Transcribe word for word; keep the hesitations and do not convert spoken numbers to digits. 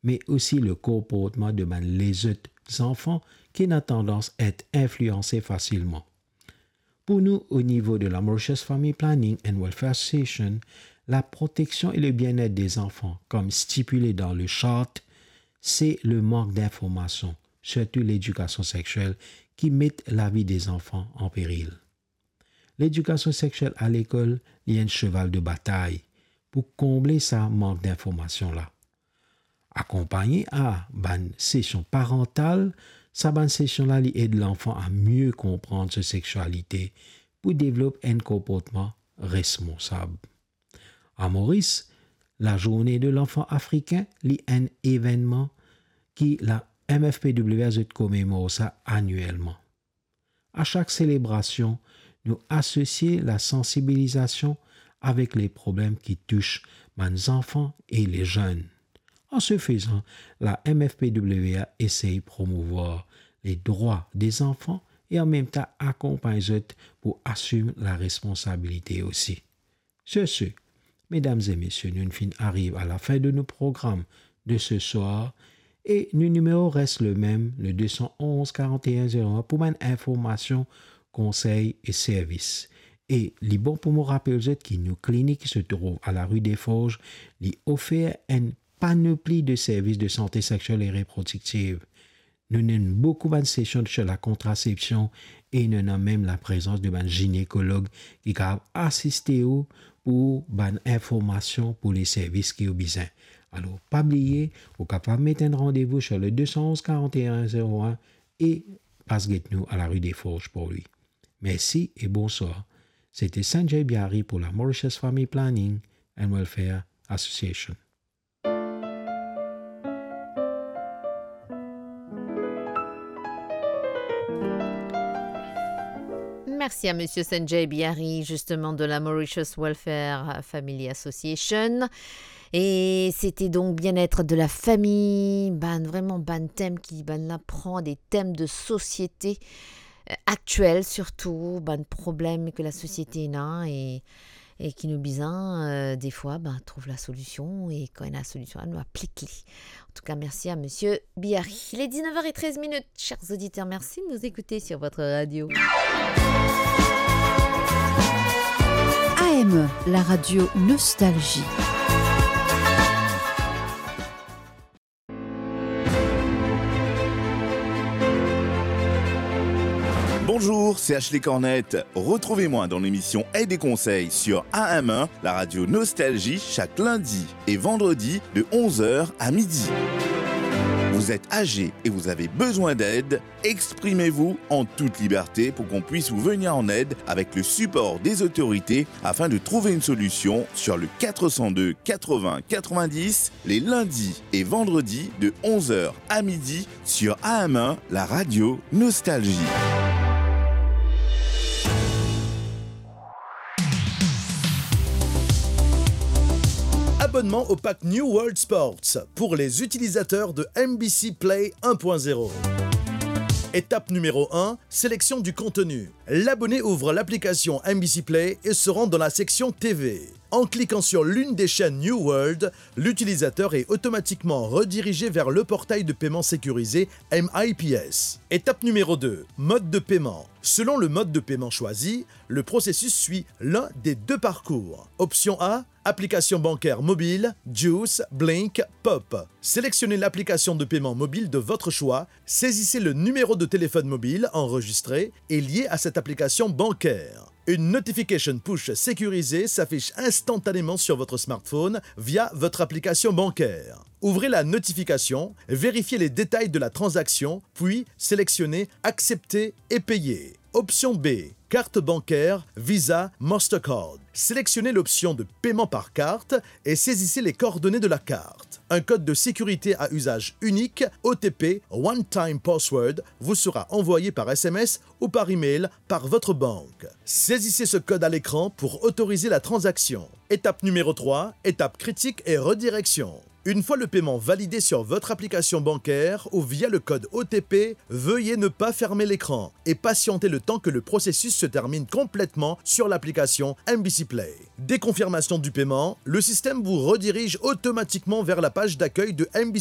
mais aussi le comportement de ben, les autres enfants qui ont tendance à être influencés facilement. Pour nous, au niveau de la Mauritius Family Planning and Welfare Association, la protection et le bien-être des enfants, comme stipulé dans le charte, c'est le manque d'informations, surtout l'éducation sexuelle, qui met la vie des enfants en péril. L'éducation sexuelle à l'école est un cheval de bataille pour combler ce manque d'informations-là. Accompagné à une session parentale, cette session-là aide l'enfant à mieux comprendre sa sexualité pour développer un comportement responsable. À Maurice, la journée de l'enfant africain est un événement qui la M F P W A commémore ça annuellement. À chaque célébration, nous associons la sensibilisation avec les problèmes qui touchent les enfants et les jeunes. En ce faisant, la M F P W A essaie de promouvoir les droits des enfants et en même temps accompagne les autres pour assumer la responsabilité aussi. Sur ce, mesdames et messieurs, nous arrivons à la fin de nos programmes de ce soir et nos numéros restent le même, le deux un un quarante et un zéro un pour une information, conseils et services. Et les bon pour me rappeler aux autres que nos cliniques se trouvent à la rue des Forges, les offert une panoplie de services de santé sexuelle et reproductive. Nous avons beaucoup de sessions sur la contraception et nous avons même la présence de un gynécologue qui va assister au pour une information pour les services qui ont besoin. Alors, pas oublier, vous pouvez capable mettre un rendez-vous sur le deux un un quarante et un zéro un et passe-nous à la rue des Forges pour lui. Merci et bonsoir. C'était Sanjay Biari pour la Mauritius Family Planning and Welfare Association. Merci à M. Sanjay Biari, justement de la Mauritius Welfare Family Association. Et c'était donc bien-être de la famille, ben, vraiment ben thème qui ben apprend des thèmes de société euh, actuels surtout, ben problèmes que la société a et, et qui nous besoin euh, des fois ben trouve la solution et quand il a la solution, elle nous applique. En tout cas, merci à monsieur Biari. Il est dix-neuf heures treize minutes, chers auditeurs, merci de nous écouter sur votre radio. A M E, la radio Nostalgie. Bonjour, c'est Ashley Cornette. Retrouvez-moi dans l'émission Aide et Conseils sur A M un, la radio Nostalgie, chaque lundi et vendredi de onze heures à midi. Vous êtes âgé et vous avez besoin d'aide, exprimez-vous en toute liberté pour qu'on puisse vous venir en aide avec le support des autorités afin de trouver une solution sur le quatre cent deux quatre-vingts quatre-vingt-dix les lundis et vendredis de onze heures à midi sur A M un, la radio Nostalgie. Abonnement au pack New World Sports pour les utilisateurs de M B C Play un point zéro. Étape numéro un, sélection du contenu. L'abonné ouvre l'application M B C Play et se rend dans la section T V. En cliquant sur l'une des chaînes New World, l'utilisateur est automatiquement redirigé vers le portail de paiement sécurisé M I P S. Étape numéro deux, mode de paiement. Selon le mode de paiement choisi, le processus suit l'un des deux parcours. Option A, application bancaire mobile, Juice, Blink, Pop. Sélectionnez l'application de paiement mobile de votre choix, saisissez le numéro de téléphone mobile enregistré et lié à cette application bancaire. Une notification push sécurisée s'affiche instantanément sur votre smartphone via votre application bancaire. Ouvrez la notification, vérifiez les détails de la transaction, puis sélectionnez « Accepter et payer ». Option B, carte bancaire, Visa, Mastercard. Sélectionnez l'option de paiement par carte et saisissez les coordonnées de la carte. Un code de sécurité à usage unique, O T P, One Time Password, vous sera envoyé par S M S ou par email par votre banque. Saisissez ce code à l'écran pour autoriser la transaction. Étape numéro trois, étape critique et redirection. Une fois le paiement validé sur votre application bancaire ou via le code O T P, veuillez ne pas fermer l'écran et patienter le temps que le processus se termine complètement sur l'application M B C Play. Dès confirmation du paiement, le système vous redirige automatiquement vers la page d'accueil de M B